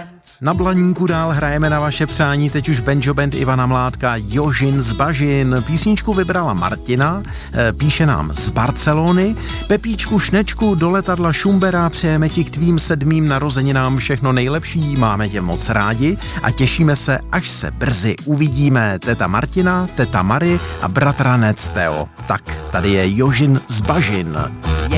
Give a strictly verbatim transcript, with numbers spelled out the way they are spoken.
Na Blaníku dál hrajeme na vaše přání, teď už banjo band Ivana Mládka, Jožin z Bažin. Písničku vybrala Martina, píše nám z Barcelony. Pepíčku Šnečku do letadla Šumbera, přejeme ti k tvým sedmým narozeninám všechno nejlepší, máme tě moc rádi a těšíme se, až se brzy uvidíme. Teta Martina, teta Mary a bratranec Teo. Tak, tady je Jožin z Bažin.